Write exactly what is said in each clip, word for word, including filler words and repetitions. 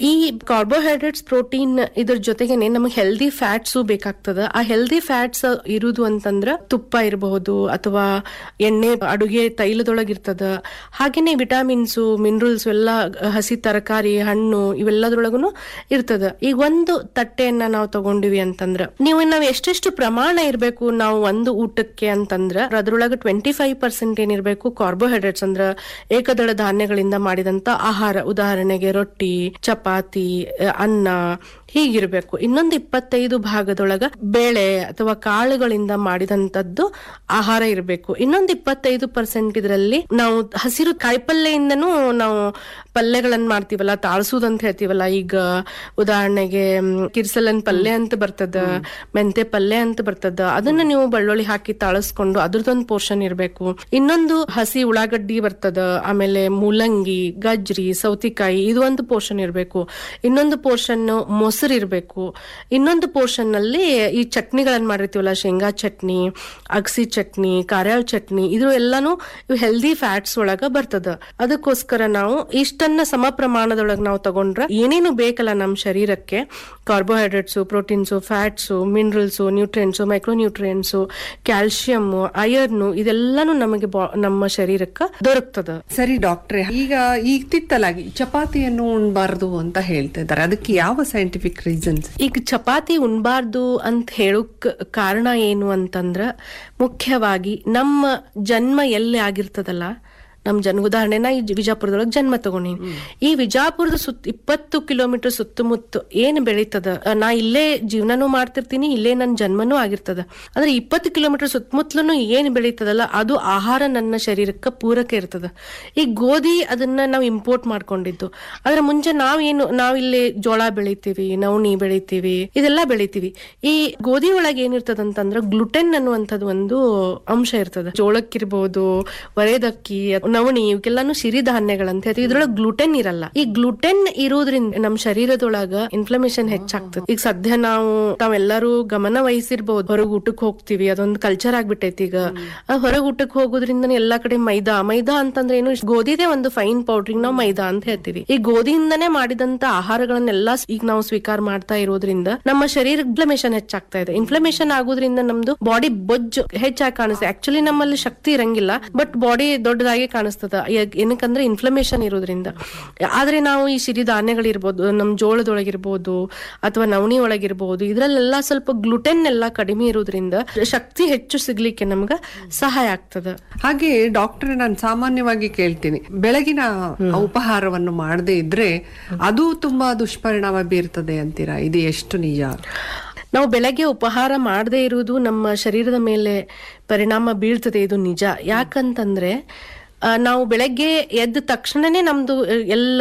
ಈ carbohydrates protein ಇದ್ರ ಜೊತೆಗೇನೆ ನಮಗೆ ಹೆಲ್ದಿ ಫ್ಯಾಟ್ಸ್ ಬೇಕಾಗ್ತದ. ಆ ಹೆಲ್ದಿ ಫ್ಯಾಟ್ಸ್ ಇರುವುದು ಅಂತಂದ್ರ ತುಪ್ಪ ಇರಬಹುದು ಅಥವಾ ಎಣ್ಣೆ ಅಡುಗೆ ತೈಲದೊಳಗಿರ್ತದ. ಹಾಗೇನೆ ವಿಟಮಿನ್ಸ್ ಮಿನರಲ್ಸ್ ಎಲ್ಲ ಹಸಿ ತರಕಾರಿ ಹಣ್ಣು ಇವೆಲ್ಲದರೊಳಗೂ ಇರ್ತದ. ಈಗ ಒಂದು ತಟ್ಟೆಯನ್ನ ನಾವು ತಗೊಂಡಿವಿ ಅಂತಂದ್ರ ನೀವು ನಾವ್ ಎಷ್ಟೆಷ್ಟು ಪ್ರಮಾಣ ಇರಬೇಕು ನಾವು ಒಂದು ಊಟಕ್ಕೆ ಅಂತಂದ್ರ ಅದ್ರೊಳಗ ಟ್ವೆಂಟಿ ಫೈವ್ ಪರ್ಸೆಂಟ್ ಏನಿರ್ಬೇಕು ಕಾರ್ಬೋಹೈಡ್ರೇಟ್ಸ್ ಅಂದ್ರ ಏಕದಳ ಧಾನ್ಯಗಳಿಂದ ಮಾಡಿದಂತ ಆಹಾರ, ಉದಾಹರಣೆಗೆ ರೊಟ್ಟಿ, ಚಪಾತಿ, ಅನ್ನ ಹೀಗಿರ್ಬೇಕು. ಇನ್ನೊಂದು ಇಪ್ಪತ್ತೈದು ಭಾಗದೊಳಗ ಬೇಳೆ ಅಥವಾ ಕಾಳುಗಳಿಂದ ಮಾಡಿದಂತದ್ದು ಆಹಾರ ಇರಬೇಕು. ಇನ್ನೊಂದು ಇಪ್ಪತ್ತೈದು ಪರ್ಸೆಂಟ್ ಇದರಲ್ಲಿ ನಾವು ಹಸಿರು ಕಾಯಿಪಲ್ಲೆಯಿಂದನೂ ನಾವು ಪಲ್ಯಗಳನ್ನ ಮಾಡ್ತೀವಲ್ಲ, ತಾಳ್ಸುದಂತ ಹೇಳ್ತೀವಲ್ಲ. ಈಗ ಉದಾಹರಣೆಗೆ ಕಿರ್ಸಲನ್ ಪಲ್ಯ ಅಂತ ಬರ್ತದ, ಮೆಂತೆ ಪಲ್ಯ ಅಂತ ಬರ್ತದ. ಅದನ್ನ ನೀವು ಬೆಳ್ಳುಳ್ಳಿ ಹಾಕಿ ತಾಳಸ್ಕೊಂಡು ಅದ್ರದೊಂದು ಪೋರ್ಷನ್ ಇರಬೇಕು. ಇನ್ನೊಂದು ಹಸಿ ಉಳ್ಳಾಗಡ್ಡಿ ಬರ್ತದ, ಆಮೇಲೆ ಮೂಲಂಗಿ, ಗಜ್ರಿ, ಸೌತಿಕಾಯಿ ಇದು ಒಂದು ಪೋರ್ಷನ್ ಇರಬೇಕು. ಇನ್ನೊಂದು ಪೋರ್ಷನ್ ಮೊಸರು ಇರಬೇಕು. ಇನ್ನೊಂದು ಪೋರ್ಷನ್ ನಲ್ಲಿ ಈ ಚಟ್ನಿಗಳನ್ನ ಮಾಡಿರ್ತೀವಲ್ಲ, ಶೇಂಗಾ ಚಟ್ನಿ, ಅಗಸಿ ಚಟ್ನಿ, ಕಾರ್ಯಾಳ ಚಟ್ನಿ, ಇದು ಎಲ್ಲಾನು ಹೆಲ್ದಿ ಫ್ಯಾಟ್ಸ್ ಒಳಗ ಬರ್ತದ. ಅದಕ್ಕೋಸ್ಕರ ನಾವು ಇಷ್ಟನ್ನ ಸಮ ಪ್ರಮಾಣದೊಳಗ ನಾವು ತಗೊಂಡ್ರ ಏನೇನು ಬೇಕಲ್ಲ ನಮ್ಮ ಶರೀರಕ್ಕೆ, carbohydrates, proteins, fats, minerals, nutrients, micro nutrients, calcium, iron ಇದೆಲ್ಲಾನು ನಮಗೆ ನಮ್ಮ ಶರೀರಕ್ಕೆ ದೊರಕ್ತದ. ಸರಿ ಡಾಕ್ಟ್ರೆ, ಈಗ ಇತ್ತಿತ್ತಲಾಗಿ ಚಪಾತಿಯನ್ನು ಉಣ್ಬಾರ್ದು ಅಂತ ಹೇಳ್ತಾ ಇದ್ದಾರೆ. ಅದಕ್ಕೆ ಯಾವ ಸೈಂಟಿಫಿಕ್ ರೀಸನ್ಸ್? ಈಗ ಚಪಾತಿ ಉಣ್ಬಾರ್ದು ಅಂತ ಹೇಳಕ್ ಕಾರಣ ಏನು ಅಂತಂದ್ರ, ಮುಖ್ಯವಾಗಿ ನಮ್ಮ ಜನ್ಮ ಎಲ್ಲಿ ಆಗಿರ್ತದಲ್ಲ, ನಮ್ ಜನ್ ಉದಾಹರಣೆ ನಾ ಈ ವಿಜಾಪುರದೊಳಗೆ ಜನ್ಮ ತಗೊಂಡಿನಿ. ಈ ವಿಜಾಪುರದ ಸುತ್ತ ಇಪ್ಪತ್ತು ಕಿಲೋಮೀಟರ್ ಸುತ್ತಮುತ್ತ ಏನ್ ಬೆಳೀತದ, ನಾ ಇಲ್ಲೇ ಜೀವನನೂ ಮಾಡ್ತಿರ್ತೀನಿ, ಇಲ್ಲೇ ನನ್ ಜನ್ಮನೂ ಆಗಿರ್ತದ. ಅಂದ್ರೆ ಇಪ್ಪತ್ತು ಕಿಲೋಮೀಟರ್ ಸುತ್ತಮುತ್ತಲೂ ಏನ್ ಬೆಳೀತದಲ್ಲ ಅದು ಆಹಾರ ನನ್ನ ಶರೀರಕ್ಕೆ ಪೂರಕ ಇರ್ತದ. ಈ ಗೋಧಿ ಅದನ್ನ ನಾವು ಇಂಪೋರ್ಟ್ ಮಾಡ್ಕೊಂಡಿದ್ದು. ಆದ್ರೆ ಮುಂಚೆ ನಾವೇನು ನಾವಿಲ್ಲಿ ಜೋಳ ಬೆಳಿತೀವಿ, ನವಣಿ ಬೆಳಿತೀವಿ, ಇದೆಲ್ಲ ಬೆಳಿತೀವಿ. ಈ ಗೋಧಿ ಒಳಗೆ ಏನಿರ್ತದಂತಂದ್ರ ಗ್ಲುಟೆನ್ ಅನ್ನುವಂಥದ್ದು ಒಂದು ಅಂಶ ಇರ್ತದ. ಜೋಳಕ್ಕಿರ್ಬಹುದು, ವರೆದಕ್ಕಿ, ನವಣಿ ಇವಕ್ಕೆಲ್ಲಾನು ಸಿರಿಧಾನ್ಯಗಳಂತ ಹೇಳ್ತೀವಿ. ಇದ್ರೊಳಗೆ ಗ್ಲುಟೆನ್ ಇರಲ್ಲ. ಈ ಗ್ಲುಟೆನ್ ಇರೋದ್ರಿಂದ ನಮ್ ಶರೀರದೊಳಗ ಇನ್ಫ್ಲಮೇಷನ್ ಹೆಚ್ಚಾಗ್ತದೆ. ಈಗ ಸದ್ಯ ನಾವು ತಾವೆಲ್ಲರೂ ಗಮನ ವಹಿಸಿರ್ಬಹುದು, ಹೊರಗ್ ಊಟಕ್ಕೆ ಹೋಗ್ತಿವಿ, ಅದೊಂದು ಕಲ್ಚರ್ ಆಗ್ಬಿಟ್ಟೈತಿ. ಈಗ ಹೊರಗ್ ಊಟಕ್ಕೆ ಹೋಗೋದ್ರಿಂದ ಎಲ್ಲಾ ಕಡೆ ಮೈದಾ ಮೈದಾ ಅಂತಂದ್ರೆ ಏನು, ಗೋಧಿದೇ ಒಂದು ಫೈನ್ ಪೌಡ್ರಿಂಗ್ ನಾವು ಮೈದಾ ಅಂತ ಹೇಳ್ತೀವಿ. ಈ ಗೋಧಿಯಿಂದನೇ ಮಾಡಿದಂತ ಆಹಾರಗಳನ್ನೆಲ್ಲ ಈಗ ನಾವು ಸ್ವೀಕಾರ ಮಾಡ್ತಾ ಇರೋದ್ರಿಂದ ನಮ್ಮ ಶರೀರ ಇನ್ಫ್ಲಮೇಷನ್ ಹೆಚ್ಚಾಗ್ತಾ ಇದೆ. ಇನ್ಫ್ಲಮೇಷನ್ ಆಗೋದ್ರಿಂದ ನಮ್ದು ಬಾಡಿ ಬೊಜ್ಜು ಹೆಚ್ಚಾಗಿ ಕಾಣಿಸ್ತದೆ. ಆಕ್ಚುಲಿ ನಮ್ಮಲ್ಲಿ ಶಕ್ತಿ ಇರಂಗಿಲ್ಲ, ಬಟ್ ಬಾಡಿ ದೊಡ್ಡದಾಗಿ ಕಾಣಿಸ್ತದ. ಏನಕ್ಕಂದ್ರೆ ಇನ್ಫ್ಲಮೇಷನ್ ಇರೋದ್ರಿಂದ. ಆದ್ರೆ ನಾವು ಈ ಸಿರಿಧಾನ್ಯಗಳಿರ್ಬೋದು, ನಮ್ ಜೋಳದೊಳಗಿರ್ಬೋದು ಅಥವಾ ನವಣಿ ಒಳಗಿರ್ಬೋದು, ಇದ್ರಲ್ಲೆಲ್ಲ ಸ್ವಲ್ಪ ಗ್ಲುಟೆನ್ ಎಲ್ಲ ಕಡಿಮೆ ಇರೋದ್ರಿಂದ ಶಕ್ತಿ ಹೆಚ್ಚು ಸಿಗ್ಲಿಕ್ಕೆ ನಮ್ಗ ಸಹಾಯ ಆಗ್ತದ. ಹಾಗೆ ಡಾಕ್ಟರ್, ನಾನು ಸಾಮಾನ್ಯವಾಗಿ ಕೇಳ್ತೀನಿ, ಬೆಳಗಿನ ಉಪಹಾರವನ್ನು ಮಾಡದೇ ಇದ್ರೆ ಅದು ತುಂಬಾ ದುಷ್ಪರಿಣಾಮ ಬೀರ್ತದೆ ಅಂತೀರಾ, ಇದು ಎಷ್ಟು ನಿಜ? ನಾವು ಬೆಳಗ್ಗೆ ಉಪಹಾರ ಮಾಡದೇ ಇರುವುದು ನಮ್ಮ ಶರೀರದ ಮೇಲೆ ಪರಿಣಾಮ ಬೀಳ್ತದೆ, ಇದು ನಿಜ. ಯಾಕಂತಂದ್ರೆ ನಾವು ಬೆಳಗ್ಗೆ ಎದ್ದ ತಕ್ಷಣನೇ ನಮ್ದು ಎಲ್ಲ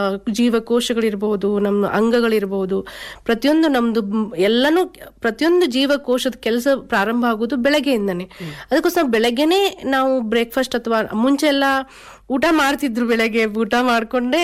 ಜೀವಕೋಶಗಳಿರ್ಬಹುದು, ನಮ್ಮ ಅಂಗಗಳಿರ್ಬಹುದು, ಪ್ರತಿಯೊಂದು ನಮ್ದು ಎಲ್ಲಾನು ಪ್ರತಿಯೊಂದು ಜೀವಕೋಶದ ಕೆಲಸ ಪ್ರಾರಂಭ ಆಗುದು ಬೆಳಗ್ಗೆಯಿಂದನೇ. ಅದಕ್ಕೋಸ್ಕರ ಬೆಳಗ್ಗೆನೆ ನಾವು ಬ್ರೇಕ್ಫಾಸ್ಟ್ ಅಥವಾ ಮುಂಚೆ ಎಲ್ಲ ಊಟ ಮಾಡ್ತಿದ್ರು, ಬೆಳಗ್ಗೆ ಊಟ ಮಾಡ್ಕೊಂಡೇ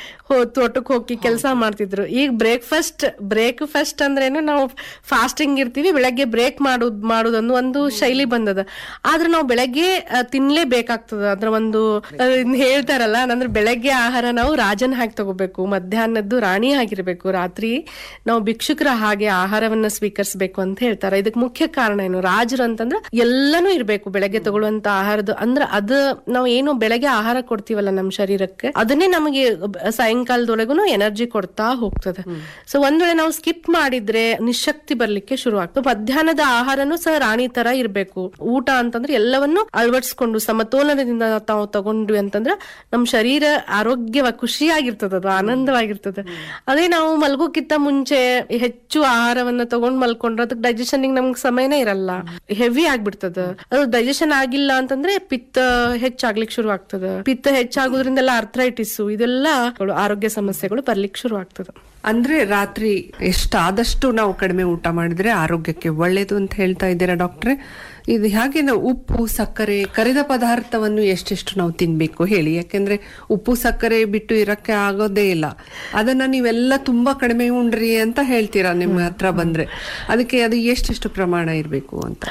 ತೋಟಕ್ಕೆ ಹೋಗಿ ಕೆಲಸ ಮಾಡ್ತಿದ್ರು. ಈಗ ಬ್ರೇಕ್ಫಾಸ್ಟ್ ಬ್ರೇಕ್ಫಾಸ್ಟ್ ಅಂದ್ರೇನು, ನಾವು ಫಾಸ್ಟಿಂಗ್ ಇರ್ತೀವಿ, ಬೆಳಗ್ಗೆ ಬ್ರೇಕ್ ಮಾಡೋದ್ ಮಾಡೋದನ್ನು ಒಂದು ಶೈಲಿ ಬಂದದ. ಆದ್ರೆ ನಾವು ಬೆಳಗ್ಗೆ ತಿನ್ಲೇಬೇಕಾಗ್ತದ. ಅದ್ರ ಒಂದು ಹೇಳ್ತಾರಲ್ಲ, ಅಂದ್ರೆ ಬೆಳಗ್ಗೆ ಆಹಾರ ನಾವು ರಾಜನ ಹಾಕಿ ತಗೋಬೇಕು, ಮಧ್ಯಾಹ್ನದ್ದು ರಾಣಿ ಆಗಿರ್ಬೇಕು, ರಾತ್ರಿ ನಾವು ಭಿಕ್ಷುಕರ ಹಾಗೆ ಆಹಾರವನ್ನ ಸ್ವೀಕರಿಸಬೇಕು ಅಂತ ಹೇಳ್ತಾರೆ. ಇದಕ್ ಮುಖ್ಯ ಕಾರಣ ಏನು, ರಾಜರು ಅಂತಂದ್ರೆ ಎಲ್ಲಾನು ಇರ್ಬೇಕು ಬೆಳಗ್ಗೆ ತಗೊಳ್ಳುವಂತ ಆಹಾರದ. ಅಂದ್ರೆ ಅದ ನಾವು ಏನು ಬೆಳಗ್ಗೆ ಆಹಾರ ಕೊಡ್ತೀವಲ್ಲ ನಮ್ಮ ಶರೀರಕ್ಕೆ, ಅದನ್ನೇ ನಮಗೆ ಸಾಯಂಕಾಲದೊಳಗೂ ಎನರ್ಜಿ ಕೊಡ್ತಾ ಹೋಗ್ತದೆ. ಸೊ ಒಂದ್ ವೇಳೆ ನಾವು ಸ್ಕಿಪ್ ಮಾಡಿದ್ರೆ ನಿಶಕ್ತಿ ಬರ್ಲಿಕ್ಕೆ ಶುರು ಆಗ್ತದೆ. ಮಧ್ಯಾಹ್ನದ ಆಹಾರನು ಸಹ ರಾಣಿ ತರ ಇರ್ಬೇಕು. ಊಟ ಅಂತಂದ್ರೆ ಎಲ್ಲವನ್ನು ಅಳವಡಿಸ್ಕೊಂಡು ಸಮತೋಲನದಿಂದ ತಾವು ತಗೊಂಡ್ವಿ ಅಂತಂದ್ರೆ ನಮ್ ಶರೀರ ಆರೋಗ್ಯವಾಗಿ ಖುಷಿಯಾಗಿರ್ತದ, ಅದು ಆನಂದವಾಗಿರ್ತದೆ. ಅದೇ ನಾವು ಮಲ್ಗೋಕ್ಕಿಂತ ಮುಂಚೆ ಹೆಚ್ಚು ಆಹಾರವನ್ನ ತಗೊಂಡ್ ಮಲ್ಕೊಂಡ್ರೆ ಅದಕ್ಕೆ ಡೈಜೆಷನ್ ನಮ್ಗೆ ಸಮಯನೇ ಇರಲ್ಲ, ಹೆವಿ ಆಗ್ಬಿಡ್ತದ. ಅದು ಡೈಜೆಷನ್ ಆಗಿಲ್ಲ ಅಂತಂದ್ರೆ ಪಿತ್ತ ಹೆಚ್ಚಾಗ್ಲಿಕ್ಕೆ ಶುರು ಆಗ್ತದ. ಪಿತ್ತ ಹೆಚ್ಚಾಗೋದ್ರಿಂದ ಎಲ್ಲ ಅರ್ಥರೈಟಿಸ್ ಇದೆಲ್ಲ ಆರೋಗ್ಯ ಸಮಸ್ಯೆಗಳು ಬರ್ಲಿಕ್ಕೆ ಶುರು ಆಗ್ತದೆ. ಅಂದ್ರೆ ರಾತ್ರಿ ಎಷ್ಟಾದಷ್ಟು ನಾವು ಕಡಿಮೆ ಊಟ ಮಾಡಿದ್ರೆ ಆರೋಗ್ಯಕ್ಕೆ ಒಳ್ಳೇದು ಅಂತ ಹೇಳ್ತಾ ಇದ್ದೀರಾ ಡಾಕ್ಟ್ರೆ. ಇದು ಹಾಗೆ ನಾವು ಉಪ್ಪು, ಸಕ್ಕರೆ, ಕರಿದ ಪದಾರ್ಥವನ್ನು ಎಷ್ಟೆಷ್ಟು ನಾವು ತಿನ್ಬೇಕು ಹೇಳಿ? ಯಾಕೆಂದ್ರೆ ಉಪ್ಪು ಸಕ್ಕರೆ ಬಿಟ್ಟು ಇರಕ್ಕೆ ಆಗೋದೇ ಇಲ್ಲ. ಅದನ್ನ ನೀವೆಲ್ಲ ತುಂಬಾ ಕಡಿಮೆ ಉಂಡ್ರಿ ಅಂತ ಹೇಳ್ತೀರಾ ನಿಮ್ಮ ಹತ್ರ ಬಂದ್ರೆ. ಅದಕ್ಕೆ ಅದು ಎಷ್ಟೆಷ್ಟು ಪ್ರಮಾಣ ಇರ್ಬೇಕು ಅಂತ?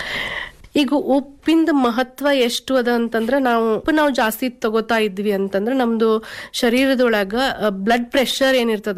ಈಗ ಉಪ್ಪಿಂದ ಮಹತ್ವ ಎಷ್ಟು ಅದ ಅಂತಂದ್ರೆ, ನಾವು ಉಪ್ಪು ನಾವು ಜಾಸ್ತಿ ತಗೋತಾ ಇದ್ವಿ ಅಂತಂದ್ರೆ ನಮ್ದು ಶರೀರದೊಳಗ ಬ್ಲಡ್ ಪ್ರೆಷರ್ ಏನಿರ್ತದ